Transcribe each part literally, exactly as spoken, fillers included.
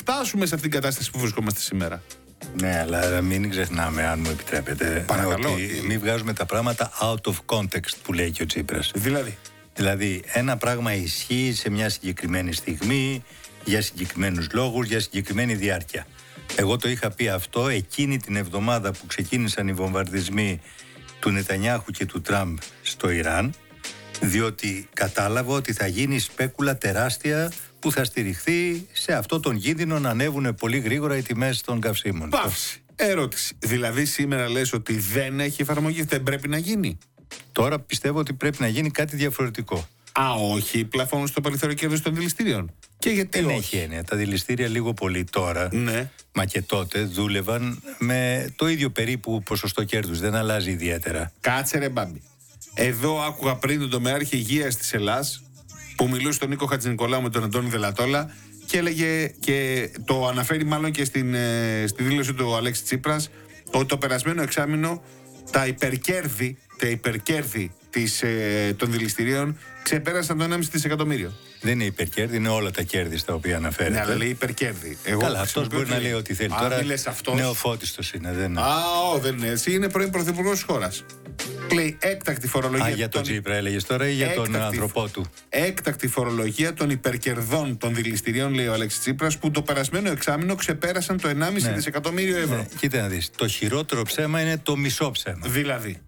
φτάσουμε σε αυτήν την κατάσταση που βρισκόμαστε σήμερα. Ναι, αλλά μην ξεχνάμε, αν μου επιτρέπετε, Παρακαλώ. ότι μην βγάζουμε τα πράγματα out of context που λέει και ο Τσίπρας. Δηλαδή. Δηλαδή, ένα πράγμα ισχύει σε μια συγκεκριμένη στιγμή, για συγκεκριμένους λόγους, για συγκεκριμένη διάρκεια. Εγώ το είχα πει αυτό εκείνη την εβδομάδα που ξεκίνησαν οι βομβαρδισμοί του Νετανιάχου και του Τραμπ στο Ιράν, διότι κατάλαβα ότι θα γίνει σπέκουλα τεράστια που θα στηριχθεί σε αυτό τον κίνδυνο να ανέβουν πολύ γρήγορα οι τιμές των καυσίμων. Παύση. Ερώτηση. Δηλαδή σήμερα λες ότι δεν έχει εφαρμογή, δεν πρέπει να γίνει? Τώρα πιστεύω ότι πρέπει να γίνει κάτι διαφορετικό. Α, όχι, πλαφώνουν στο περιθώριο κέρδους των δηληστηρίων. Και γιατί δεν όχι? έχει έννοια. Τα δηληστήρια λίγο πολύ τώρα, ναι. μα και τότε δούλευαν με το ίδιο περίπου ποσοστό κέρδους. Δεν αλλάζει ιδιαίτερα. Κάτσε ρε μπάμπη. Εδώ άκουγα πριν τον τομεάρχη υγείας της Ελλάς που μιλούσε τον Νίκο Χατζηνικολάου με τον Αντώνη Δελατόλα και έλεγε, και το αναφέρει μάλλον και στην, ε, στη δήλωση του Αλέξη Τσίπρας, ότι το περασμένο εξάμηνο τα υπερκέρδη, τα υπερκέρδη της, ε, των δηληστηρίων ξεπέρασαν το ενάμιση δισεκατομμύριο. Δεν είναι υπερκέρδη, είναι όλα τα κέρδη στα οποία αναφέρεται. Ναι, αλλά λέει υπερκέρδη. Εγώ Καλά, αυτός μπορεί να λέει ό,τι θέλει. Α, τώρα αυτός... νεοφώτιστος είναι. Δεν είναι. Α, ό, δεν είναι. Εσύ είναι πρώην πρωθυπουργός της χώρας. Λέει έκτακτη φορολογία. Α, για τον Τσίπρα έλεγες τώρα ή για έκτακτη... τον άνθρωπό του? Έκτακτη φορολογία των υπερκερδών των δηληστηρίων, λέει ο Αλέξης Τσίπρας, που το περασμένο εξάμηνο ξεπέρασαν το ενάμιση ναι. δισεκατομμύριο ευρώ. Ναι. Κοίτα να δεις. Το χειρότερο ψέμα είναι το μισό ψέμα. Δηλαδή.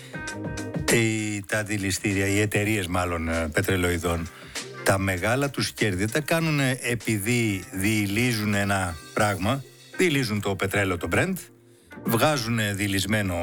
Οι, τα δηληστήρια, οι εταιρείες μάλλον πετρελοειδών, τα μεγάλα τους κέρδη δεν τα κάνουν επειδή διηλίζουν ένα πράγμα. Διηλίζουν το πετρέλαιο, το Brent, βγάζουν διηλισμένο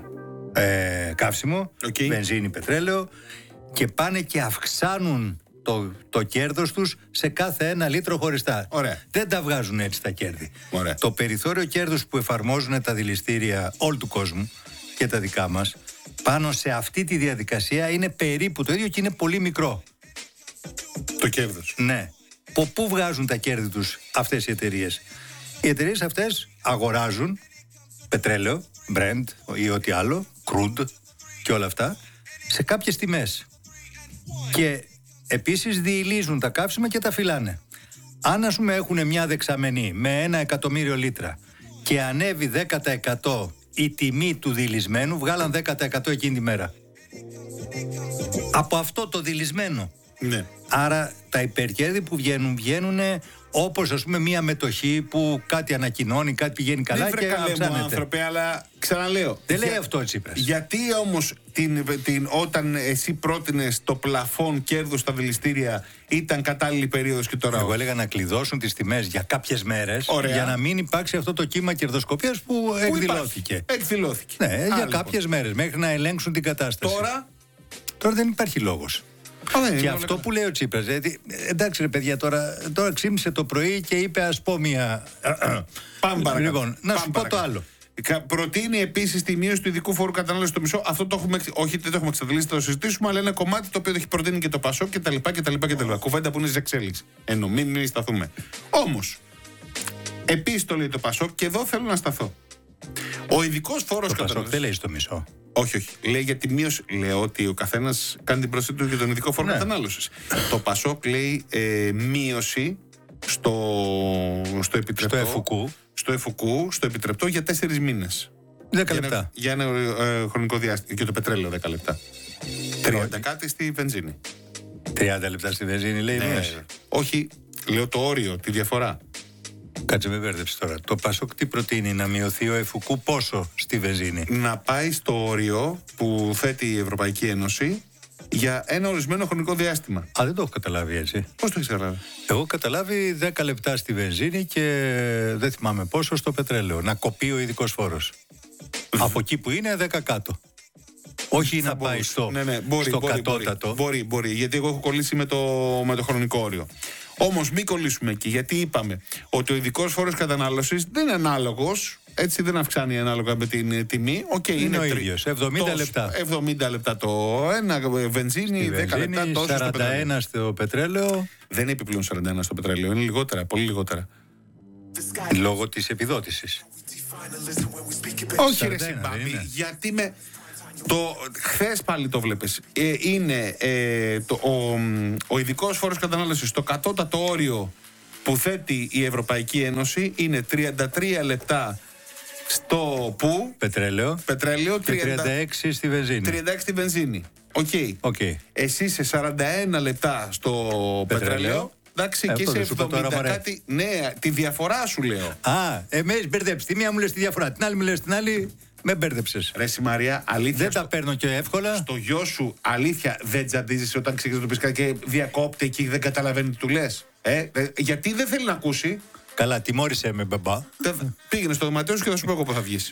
ε, καύσιμο, okay. βενζίνη, πετρέλαιο, και πάνε και αυξάνουν το, το κέρδος τους σε κάθε ένα λίτρο χωριστά. Ωραία. Δεν τα βγάζουν έτσι τα κέρδη. Ωραία. Το περιθώριο κέρδους που εφαρμόζουν τα δηληστήρια όλου του κόσμου και τα δικά μας, πάνω σε αυτή τη διαδικασία είναι περίπου το ίδιο και είναι πολύ μικρό. Το κέρδος. Ναι. Από πού βγάζουν τα κέρδη τους αυτές οι εταιρείες? Οι εταιρείες αυτές αγοράζουν πετρέλαιο, Brent ή ό,τι άλλο, crude και όλα αυτά, σε κάποιες τιμές. Και επίσης διηλίζουν τα καύσιμα και τα φυλάνε. Αν ας πούμε έχουν μια δεξαμενή με ένα εκατομμύριο λίτρα και ανέβει δέκα τοις εκατό η τιμή του δειλισμένου, βγάλαν δέκα τοις εκατό εκείνη τη μέρα. Από αυτό το δειλισμένο. Ναι. Άρα τα υπερκέρδη που βγαίνουν, βγαίνουν όπως ας πούμε μια μετοχή που κάτι ανακοινώνει, κάτι πηγαίνει καλά δεν και αυξάνεται. μου άνθρωπε, αλλά ξαναλέω. Δεν λέει για... αυτό ο Τσίπρας. Γιατί όμως την, την, όταν εσύ πρότεινες το πλαφόν κέρδους στα δηληστήρια ήταν κατάλληλη περίοδος και τώρα? Εγώ έλεγα να κλειδώσουν τις τιμές για κάποιες μέρες. Ωραία. Για να μην υπάρξει αυτό το κύμα κερδοσκοπίας που, που εκδηλώθηκε. Εκδηλώθηκε. Ναι, Α, για λοιπόν. κάποιες μέρες μέχρι να ελέγξουν την κατάσταση. Τώρα, τώρα δεν υπάρχει λόγος. Α, και αυτό που λέει ο Τσίπρας, δηλαδή, εντάξει ρε παιδιά, τώρα, τώρα ξύμισε το πρωί και είπε ας πω μια... Πάμε παρακάτω. Λοιπόν, να σου πω το άλλο. Προτείνει επίσης τη μείωση του ειδικού φόρου κατανάλωσης στο μισό. Αυτό το έχουμε, όχι, δεν το έχουμε εξαντλήσει, θα το συζητήσουμε, αλλά είναι ένα κομμάτι το οποίο το έχει προτείνει και το ΠΑΣΟΚ κτλ. κτλ. Κουβέντα που είναι σε εξέλιξη. Ενώ μην, μην σταθούμε. Όμως, επίσης το λέει το ΠΑΣΟΚ και εδώ θέλω να σταθώ. Ο ειδικός φόρος κατανάλωσης. Το ΠΑΣΟΚ δεν λέει στο μισό. Όχι, όχι. Λέει για τη μείωση. Λέω ότι ο καθένας κάνει την προσθέτει του για τον ειδικό φόρο ναι. κατανάλωσης. Το ΠΑΣΟΚ λέει ε, μείωση στο, στο επιτρεπτό. Στο εφουκού. Στο εφουκού, στο επιτρεπτό για τέσσερις μήνες. Δέκα λεπτά. Για ένα, για ένα ε, χρονικό διάστημα. Και το πετρέλαιο δέκα λεπτά. τριάντα κάτι στη βενζίνη. τριάντα λεπτά στη βενζίνη λέει. Ναι. Όχι, λέω το όριο, τη διαφορά. Κάτσε με μπέρδεψε τώρα. Το ΠΑΣΟΚ τι προτείνει, να μειωθεί ο εφουκού πόσο στη βενζίνη? Να πάει στο όριο που θέτει η Ευρωπαϊκή Ένωση για ένα ορισμένο χρονικό διάστημα. Α, δεν το έχω καταλάβει έτσι. Πώς το έχεις καταλάβει? Εγώ έχω καταλάβει δέκα λεπτά στη βενζίνη και δεν θυμάμαι πόσο στο πετρέλαιο. Να κοπεί ο ειδικός φόρος. Από εκεί που είναι δέκα κάτω. Όχι να πάει στο, ναι, ναι, μπορεί, στο μπορεί, κατώτατο. Μπορεί, μπορεί, μπορεί, γιατί εγώ έχω κολλήσει με το, με το χρονικό όριο. Όμως μην κολλήσουμε εκεί, γιατί είπαμε ότι ο ειδικός φόρος κατανάλωσης δεν είναι ανάλογος, έτσι δεν αυξάνει ανάλογα με την τιμή. Okay, είναι, είναι ο τρι... ίδιος, εβδομήντα το, λεπτά. εβδομήντα λεπτά το ένα, βενζίνη, δέκα λεπτά τόσο σαράντα ένα στο πετρέλαιο. Δεν είναι επιπλέον σαράντα ένα στο πετρέλαιο, είναι λιγότερα, πολύ λιγότερα. Λόγω της επιδότησης. Όχι ρε συμπάμπη, γιατί με... Το, χθες πάλι το βλέπεις. Ε, είναι ε, το, ο, ο ειδικός φόρος κατανάλωσης στο κατώτατο όριο που θέτει η Ευρωπαϊκή Ένωση είναι τριάντα τρία λεπτά στο που Πετρέλαιο. Πετρέλαιο και τριάντα έξι στη βενζίνη. τριάντα έξι στη βενζίνη. Οκ. Okay. Okay. Εσύ σε σαράντα ένα λεπτά στο πετρέλαιο. πετρέλαιο εντάξει, ε, και σε εβδομήντα κάτι. Ναι, τη διαφορά σου λέω. Α, εμείς μπερδέψει. Τη μία μου λες τη διαφορά, την άλλη μου λες την άλλη. Με μπέρδεψες. Ρε Μαρία, αλήθεια. Δεν στο... τα παίρνω και εύκολα. Στο γιο σου, αλήθεια, δεν τζαντίζεσαι όταν ξεκινάς να του πει και διακόπτει εκεί, δεν καταλαβαίνει τι του λες. Ε, ε, γιατί δεν θέλει να ακούσει. Καλά, τιμώρησέ με, μπαμπά. Πήγαινε στο δωματίο σου και θα σου πω εγώ που θα βγεις.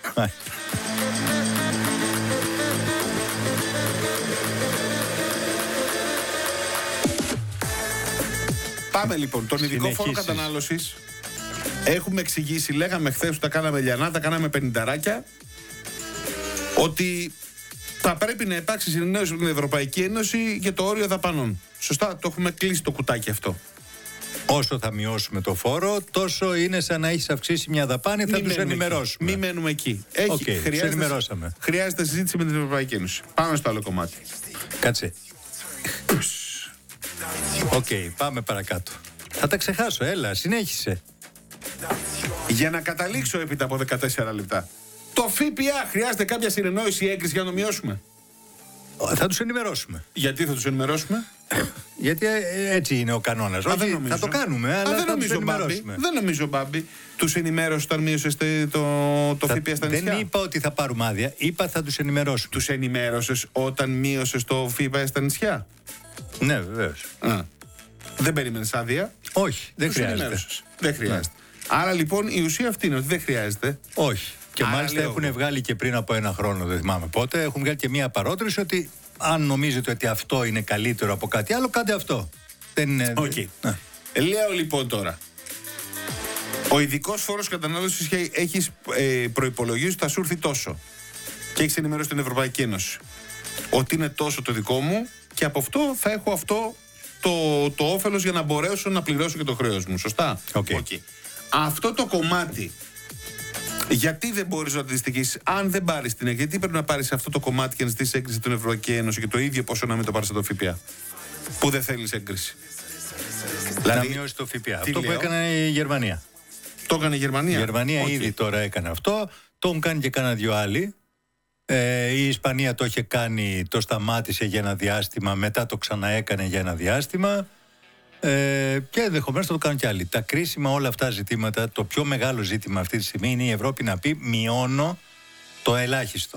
Πάμε λοιπόν. Τον ειδικό φόρο κατανάλωσης έχουμε εξηγήσει, λέγαμε χθες που τα κάναμε λιανά, τα κάναμε πενηνταράκια, ότι θα πρέπει να υπάρξει συνεννόηση με την Ευρωπαϊκή Ένωση για το όριο δαπανών. Σωστά, το έχουμε κλείσει το κουτάκι αυτό. Όσο θα μειώσουμε το φόρο, τόσο είναι σαν να έχει αυξήσει μια δαπάνη, θα τους ενημερώσουμε. Μην μένουμε εκεί. Έχει, okay, χρειάζεται, ενημερώσαμε. Χρειάζεται συζήτηση με την Ευρωπαϊκή Ένωση. Πάμε στο άλλο κομμάτι. Κάτσε. Οκ, okay, πάμε παρακάτω. Θα τα ξεχάσω, έλα, συνέχισε. Για να καταλήξω έπειτα από δεκατέσσερα λεπτά. Το ΦΠΑ χρειάζεται κάποια συνεννόηση ή έγκριση για να το μειώσουμε. Θα τους ενημερώσουμε. Γιατί θα τους ενημερώσουμε? Γιατί έτσι είναι ο κανόνας. Όχι, δεν θα το κάνουμε, αλλά Α, δεν θα νομίζω, τους ενημερώσουμε. Μπάμπη, δεν νομίζω, Μπάμπη. Τους ενημέρωσε όταν μείωσε το, το θα, ΦΠΑ στα νησιά. Δεν είπα ότι θα πάρουμε άδεια, είπα θα τους ενημερώσουμε. Τους ενημέρωσες όταν μείωσες το ΦΠΑ στα νησιά? Ναι, βεβαίως. Α. Δεν περίμενες άδεια? Όχι, δεν τους χρειάζεται. Δεν χρειάζεται. Ναι. Άρα λοιπόν η ουσία αυτή είναι ότι δεν χρειάζεται. Όχι. Και Άρα μάλιστα λέω... έχουν βγάλει και πριν από ένα χρόνο, δεν θυμάμαι πότε, έχουν βγάλει και μία παρότριση ότι αν νομίζετε ότι αυτό είναι καλύτερο από κάτι άλλο, κάντε αυτό. Δεν είναι. Okay. Ναι. Λέω λοιπόν τώρα. Ο ειδικός φόρος κατανάλωσης έχει ε, προϋπολογίσει ότι θα σου έρθει τόσο. Και έχει ενημερώσει την Ευρωπαϊκή Ένωση. Ότι είναι τόσο το δικό μου και από αυτό θα έχω αυτό το, το όφελος για να μπορέσω να πληρώσω και το χρέος μου. Σωστά. Okay. Okay. Αυτό το κομμάτι. Γιατί δεν μπορείς να το αντιστοιχίσεις, αν δεν πάρεις την έγκριση, γιατί πρέπει να πάρεις αυτό το κομμάτι και να ζητήσεις έγκριση την Ευρωπαϊκή Ένωση και το ίδιο πόσο να μην το πάρεις το ΦΠΑ, που δεν θέλεις έγκριση. Δηλαδή, να μειώσει το ΦΠΑ. Αυτό λέω? Που έκανε η Γερμανία. Το έκανε η Γερμανία. Η Γερμανία okay. ήδη τώρα έκανε αυτό. Το έχουν κάνει και κάνα δυο άλλοι. Ε, η Ισπανία το είχε κάνει, το σταμάτησε για ένα διάστημα, μετά το ξαναέκανε για ένα διάστημα. Ε, και ενδεχομένως θα το κάνουν κι άλλοι. Τα κρίσιμα όλα αυτά ζητήματα, το πιο μεγάλο ζήτημα αυτή τη στιγμή είναι η Ευρώπη να πει μειώνω το ελάχιστο.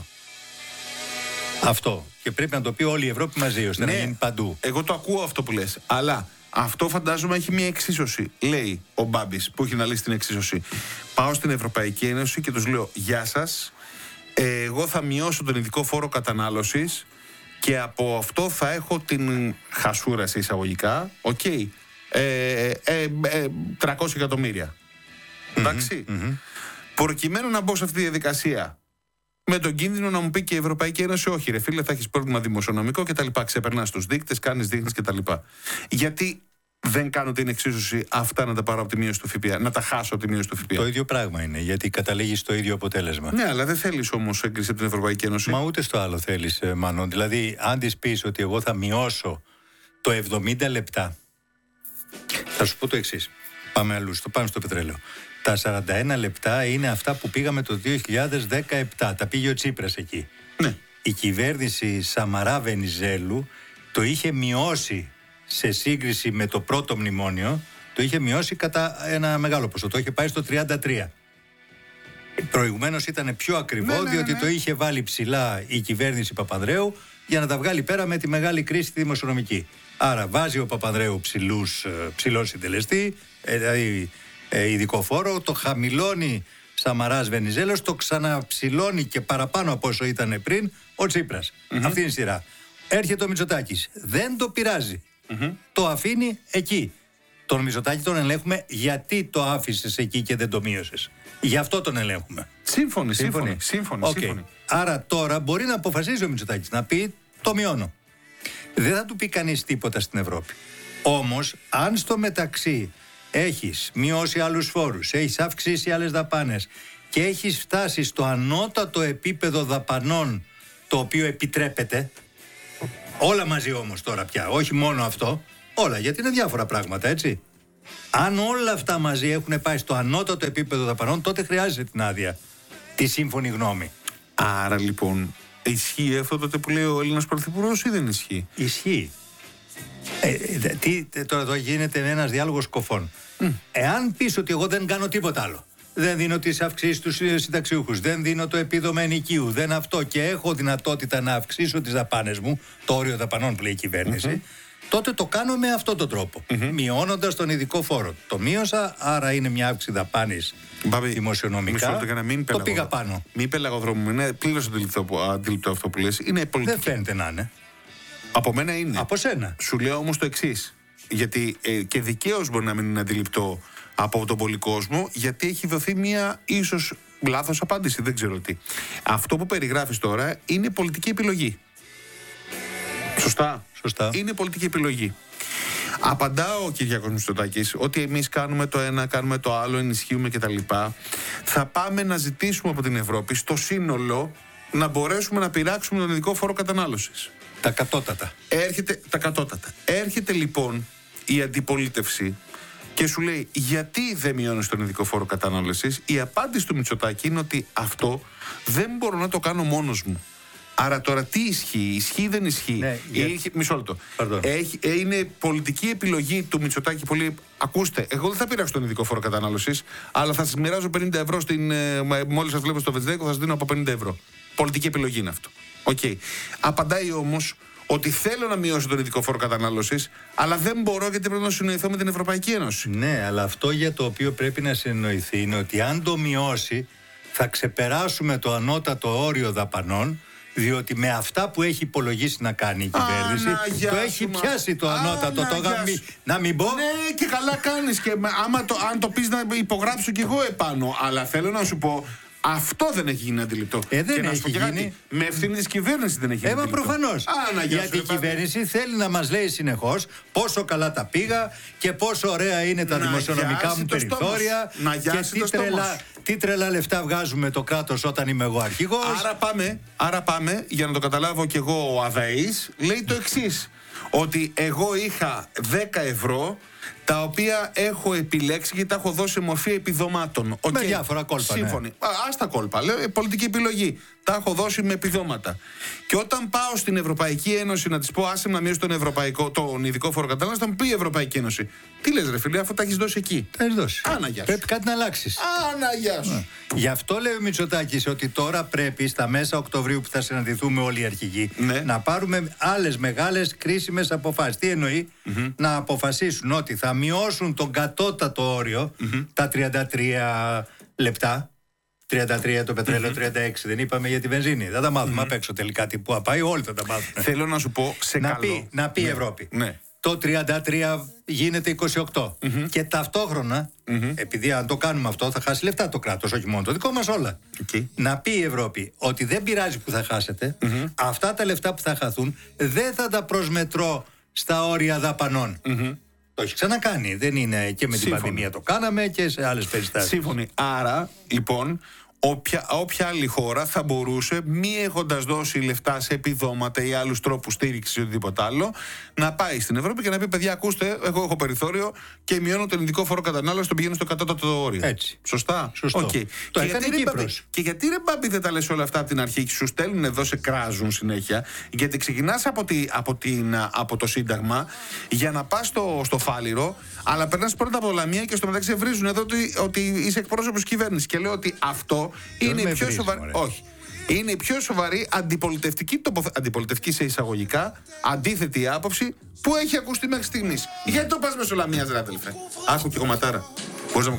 Αυτό. Και πρέπει να το πει όλη η Ευρώπη μαζί, ώστε ναι, να γίνει παντού. Εγώ το ακούω αυτό που λες. Αλλά αυτό φαντάζομαι έχει μια εξίσωση. Λέει ο Μπάμπης που έχει να λύσει την εξίσωση. Πάω στην Ευρωπαϊκή Ένωση και τους λέω: γεια σας, εγώ θα μειώσω τον ειδικό φόρο κατανάλωσης. Και από αυτό θα έχω την χασούρα σε εισαγωγικά, οκ, okay, ε, ε, ε, τριακόσια εκατομμύρια. Mm-hmm, εντάξει. Mm-hmm. Προκειμένου να μπω σε αυτή τη διαδικασία, με τον κίνδυνο να μου πει και η Ευρωπαϊκή Ένωση, όχι ρε φίλε, θα έχεις πρόβλημα δημοσιονομικό κτλ. Ξεπερνάς τους δείκτες, κάνεις δείχνεις κτλ. Γιατί δεν κάνω την εξίσωση αυτά να τα πάρω από τη μείωση του ΦΠΑ, να τα χάσω από τη μείωση του ΦΠΑ. Το ίδιο πράγμα είναι, γιατί καταλήγει στο ίδιο αποτέλεσμα. Ναι, αλλά δεν θέλεις όμως έγκριση από την Ευρωπαϊκή Ένωση. Μα ούτε στο άλλο θέλεις, Μάνο. Δηλαδή, αν της πεις ότι εγώ θα μειώσω το εβδομήντα λεπτά, θα σου πω το εξής. Πάμε αλλού, στο πάμε στο πετρέλαιο. Τα σαράντα ένα λεπτά είναι αυτά που πήγαμε το δύο χιλιάδες δεκαεπτά. Τα πήγε ο Τσίπρας εκεί. Ναι. Η κυβέρνηση Σαμαρά Βενιζέλου το είχε μειώσει. Σε σύγκριση με το πρώτο μνημόνιο, το είχε μειώσει κατά ένα μεγάλο ποσό. Το είχε πάει στο τριάντα τρία. Προηγουμένως ήταν πιο ακριβό, ναι, ναι, διότι ναι. το είχε βάλει ψηλά η κυβέρνηση Παπανδρέου για να τα βγάλει πέρα με τη μεγάλη κρίση τη δημοσιονομική. Άρα βάζει ο Παπανδρέου ψηλούς, ψηλό συντελεστή, δηλαδή ειδικό φόρο, το χαμηλώνει Σαμαράς Βενιζέλος, το ξαναψηλώνει και παραπάνω από όσο ήταν πριν ο Τσίπρας. Mm-hmm. Αυτή είναι η σειρά. Έρχεται ο Μητσοτάκης. Δεν το πειράζει. Mm-hmm. Το αφήνει εκεί. Τον Μητσοτάκη τον ελέγχουμε γιατί το άφησες εκεί και δεν το μείωσες. Γι' αυτό τον ελέγχουμε. Σύμφωνοι, σύμφωνοι. σύμφωνοι, okay. σύμφωνοι. Άρα τώρα μπορεί να αποφασίζει ο Μητσοτάκης να πει το μειώνω. Δεν θα του πει κανείς τίποτα στην Ευρώπη. Όμως, αν στο μεταξύ έχεις μειώσει άλλους φόρους, έχεις αυξήσει άλλες δαπάνες και έχεις φτάσει στο ανώτατο επίπεδο δαπανών το οποίο επιτρέπεται. Όλα μαζί όμως τώρα πια, όχι μόνο αυτό, όλα, γιατί είναι διάφορα πράγματα, έτσι. Αν όλα αυτά μαζί έχουν πάει στο ανώτατο επίπεδο δαπανών, τότε χρειάζεται την άδεια, τη σύμφωνη γνώμη. Άρα λοιπόν, ισχύει αυτό τότε που λέει ο Έλληνας Πρωθυπουργός ή δεν ισχύει? Ισχύει. Ε, τι, τώρα εδώ γίνεται ένας διάλογος κοφών. Mm. Εάν πεις ότι εγώ δεν κάνω τίποτα άλλο, δεν δίνω τις αυξήσεις στους συνταξιούχους, δεν δίνω το επίδομα ενοικίου, δεν αυτό, και έχω δυνατότητα να αυξήσω τις δαπάνες μου, το όριο δαπανών που λέει η κυβέρνηση, mm-hmm. τότε το κάνω με αυτόν τον τρόπο, mm-hmm. μειώνοντας τον ειδικό φόρο. Το μείωσα, άρα είναι μια αύξηση δαπάνης δημοσιονομικά. Να μην το πήγα πάνω. Μην πελαγοδρόμουμε, είναι πλήρως αντιληπτό αυτό που λες. Είναι πολιτική. Δεν φαίνεται να είναι. Από μένα είναι. Από σένα. Σου λέω όμως το εξής. Γιατί ε, και δικαίως μπορεί να μην είναι αντιληπτό από τον πολύ κόσμο, γιατί έχει δοθεί μια ίσως λάθος απάντηση. Δεν ξέρω τι. Αυτό που περιγράφεις τώρα είναι πολιτική επιλογή. Σωστά. Σωστά. Είναι πολιτική επιλογή. Απαντά ο Κυριάκος Μητσοτάκης ότι εμείς κάνουμε το ένα, κάνουμε το άλλο, ενισχύουμε κτλ. Θα πάμε να ζητήσουμε από την Ευρώπη στο σύνολο να μπορέσουμε να πειράξουμε τον ειδικό φόρο κατανάλωσης. Τα κατώτατα. Έρχεται, τα κατώτατα. Έρχεται λοιπόν η αντιπολίτευση και σου λέει γιατί δεν μειώνεις τον ειδικό φόρο κατανάλωσης. Η απάντηση του Μητσοτάκη είναι ότι αυτό δεν μπορώ να το κάνω μόνος μου. Άρα τώρα τι ισχύει, ισχύει ή δεν ισχύει? Ναι, Έχει, μισό λεπτό. Έχει, είναι πολιτική επιλογή του Μητσοτάκη. Πολύ, ακούστε, εγώ δεν θα πειράξω τον ειδικό φόρο κατανάλωσης, αλλά θα σας μοιράζω πενήντα ευρώ στην. Μόλις σας βλέπω στο Βετσδέκο, θα σας δίνω από πενήντα ευρώ. Πολιτική επιλογή είναι αυτό. Okay. Απαντάει όμως ότι θέλω να μειώσω τον ειδικό φόρο κατανάλωσης, αλλά δεν μπορώ γιατί πρέπει να συνοηθώ με την Ευρωπαϊκή Ένωση. Ναι, αλλά αυτό για το οποίο πρέπει να συνοηθεί είναι ότι αν το μειώσει, θα ξεπεράσουμε το ανώτατο όριο δαπανών. Διότι με αυτά που έχει υπολογίσει να κάνει η κυβέρνηση, Άνα, το έχει μα. πιάσει το ανώτατο. Άνα, το γαμί... Να μην πω. Ναι, και καλά κάνεις. Και άμα το, αν το πεις να υπογράψω κι εγώ επάνω. Αλλά θέλω να σου πω, αυτό δεν έχει γίνει αντιληπτό. Ε, δεν και να έχει σου πω γίνει. Κάτι, με ευθύνη της κυβέρνησης δεν έχει γίνει. Ε, μα προφανώς. Γιατί η σου, κυβέρνηση πά... θέλει να μας λέει συνεχώς πόσο καλά τα πήγα και πόσο ωραία είναι τα να δημοσιονομικά μου περιθώρια. Να και τι τρελά, τι τρελά λεφτά βγάζουμε το κράτος όταν είμαι εγώ αρχηγός. Άρα πάμε, άρα πάμε, για να το καταλάβω κι εγώ ο Αδαής, λέει το εξής. Ότι εγώ είχα δέκα ευρώ τα οποία έχω επιλέξει και τα έχω δώσει σε μορφή επιδομάτων. Με okay. διάφορα κόλπα. Σύμφωνοι. Ναι. Ας τα κόλπα. Λέω πολιτική επιλογή. Τα έχω δώσει με επιδόματα. Και όταν πάω στην Ευρωπαϊκή Ένωση να της πω άσε να μειώσει τον, ευρωπαϊκό, τον ειδικό φόρο κατανάλωσης, θα μου πει η Ευρωπαϊκή Ένωση. Τι λες ρε φίλε, αφού τα έχεις δώσει εκεί. Τα έχεις δώσει. Άνα, γεια σου. Πρέπει κάτι να αλλάξεις. Άνα, γεια σου. Ναι. Γι' αυτό λέει ο Μητσοτάκης ότι τώρα πρέπει στα μέσα Οκτωβρίου που θα συναντηθούμε όλοι οι αρχηγοί ναι. να πάρουμε άλλες μεγάλες κρίσιμες αποφάσεις. Τι εννοεί? Mm-hmm. Να αποφασίσουν ότι θα μειώσουν τον κατώτατο όριο mm-hmm. τα τριάντα τρία λεπτά. τριάντα τρία το πετρέλαιο, mm-hmm. τριάντα έξι δεν είπαμε για τη βενζίνη. Δεν τα μάθουμε mm-hmm. απ' έξω τελικά τι που πάει, όλοι θα τα μάθουν. Θέλω να σου πω σε να καλό. Πει, να πει η ναι. Ευρώπη. Ναι. Το τριάντα τρία γίνεται είκοσι οκτώ. Mm-hmm. Και ταυτόχρονα, mm-hmm. επειδή αν το κάνουμε αυτό θα χάσει λεφτά το κράτος, όχι μόνο το δικό μας όλα. Okay. Να πει η Ευρώπη ότι δεν πειράζει που θα χάσετε, mm-hmm. αυτά τα λεφτά που θα χαθούν δεν θα τα προσμετρώ στα όρια δαπανών. Mm-hmm. Το έχει ξανακάνει. Δεν είναι και με την πανδημία το κάναμε και σε άλλες περιστάσεις. Σύμφωνοι. Άρα, λοιπόν, όποια, όποια άλλη χώρα θα μπορούσε, μη έχοντας δώσει λεφτά σε επιδόματα ή άλλους τρόπους στήριξης ή οτιδήποτε άλλο, να πάει στην Ευρώπη και να πει: παιδιά, ακούστε, εγώ έχω περιθώριο και μειώνω τον ειδικό φόρο κατανάλωση, τον πηγαίνω στο κατώτατο όριο. Έτσι. Σωστά. Σωστό. Okay. Το και, έκανε γιατί, Κύπρος. και γιατί ρε μπάμπη δεν τα λες όλα αυτά από την αρχή και σου στέλνουν εδώ, σε κράζουν συνέχεια? Γιατί ξεκινάς από, τη, από, την, από το Σύνταγμα για να πας στο, στο Φάληρο, αλλά περνάς πρώτα από Λαμία και στο μεταξύ βρίζουν εδώ ότι, ότι είσαι εκπρόσωπος της κυβέρνησης. Και λέω ότι αυτό είναι η πιο σοβαρή. Όχι. Είναι η πιο σοβαρή αντιπολιτευτική, τοποθε... αντιπολιτευτική σε εισαγωγικά, αντίθετη άποψη που έχει ακουστεί μέχρι στιγμής. Γιατί το πας μέσω Λαμίας, ρε αδελφέ? Άκου και κομματάρα.